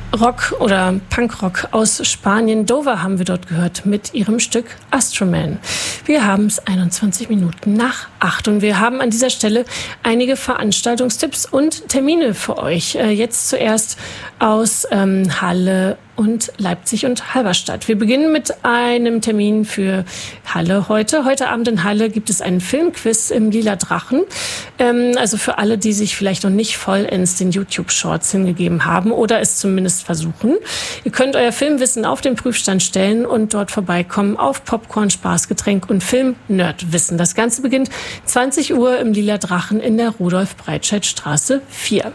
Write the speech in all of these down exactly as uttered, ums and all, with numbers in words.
Rock oder Punkrock aus Spanien. Dover haben wir dort gehört mit ihrem Stück Astroman. Wir haben es einundzwanzig Minuten nach acht und wir haben an dieser Stelle einige Veranstaltungstipps und Termine für euch. Äh, jetzt zuerst aus ähm, Halle und Leipzig und Halberstadt. Wir beginnen mit einem Termin für Halle heute. Heute Abend in Halle gibt es einen Filmquiz im Lila Drachen. Ähm, also für alle, die sich vielleicht noch nicht vollends den YouTube-Shorts hingegeben haben oder es zumindest versuchen. Ihr könnt euer Filmwissen auf den Prüfstand stellen und dort vorbeikommen auf Popcorn, Spaßgetränk und Film-Nerdwissen. Das Ganze beginnt zwanzig Uhr im Lila Drachen in der Rudolf-Breitscheid-Straße vier.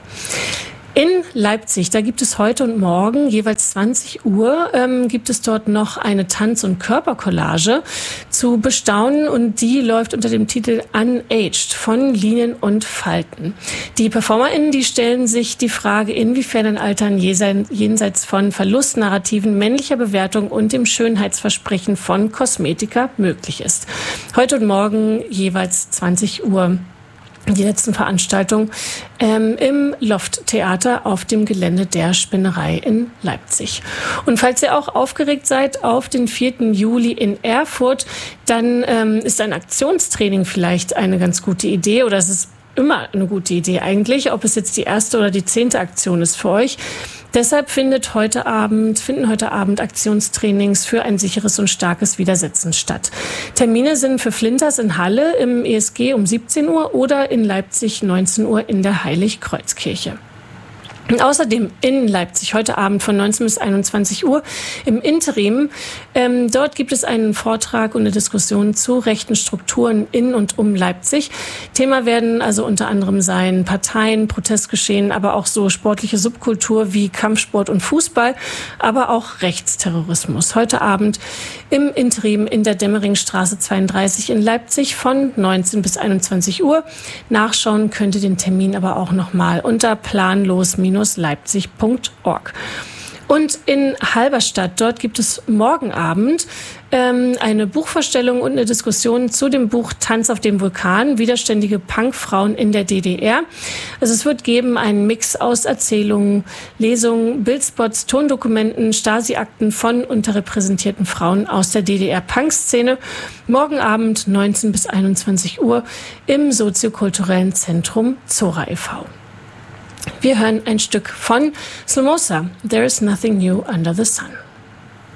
In Leipzig, da gibt es heute und morgen jeweils zwanzig Uhr, ähm, gibt es dort noch eine Tanz- und Körpercollage zu bestaunen und die läuft unter dem Titel Unaged von Linien und Falten. Die PerformerInnen, die stellen sich die Frage, inwiefern ein Altern jenseits von Verlustnarrativen, männlicher Bewertung und dem Schönheitsversprechen von Kosmetika möglich ist. Heute und morgen jeweils zwanzig Uhr. Die letzten Veranstaltungen ähm, im Loft-Theater auf dem Gelände der Spinnerei in Leipzig. Und falls ihr auch aufgeregt seid auf den vierten Juli in Erfurt, dann ähm, ist ein Aktionstraining vielleicht eine ganz gute Idee oder es ist immer eine gute Idee eigentlich, ob es jetzt die erste oder die zehnte Aktion ist für euch. Deshalb findet heute Abend, finden heute Abend Aktionstrainings für ein sicheres und starkes Widersetzen statt. Termine sind für Flinters in Halle im E S G um siebzehn Uhr oder in Leipzig neunzehn Uhr in der Heiligkreuzkirche. Und außerdem in Leipzig heute Abend von neunzehn bis einundzwanzig Uhr im Interim. Ähm, dort gibt es einen Vortrag und eine Diskussion zu rechten Strukturen in und um Leipzig. Thema werden also unter anderem sein Parteien, Protestgeschehen, aber auch so sportliche Subkultur wie Kampfsport und Fußball, aber auch Rechtsterrorismus. Heute Abend im Interim in der Demmeringstraße zweiunddreißig in Leipzig von neunzehn bis einundzwanzig Uhr. Nachschauen könnt ihr den Termin aber auch nochmal unter planlos leipzig punkt org. Und in Halberstadt, dort gibt es morgen Abend ähm, eine Buchvorstellung und eine Diskussion zu dem Buch Tanz auf dem Vulkan, widerständige Punkfrauen in der D D R. Also es wird geben einen Mix aus Erzählungen, Lesungen, Bildspots, Tondokumenten, Stasi-Akten von unterrepräsentierten Frauen aus der D D R-Punk-Szene. Morgen Abend neunzehn bis einundzwanzig Uhr im soziokulturellen Zentrum Zora e V Wir hören ein Stück von Slomosa, There is Nothing New Under the Sun.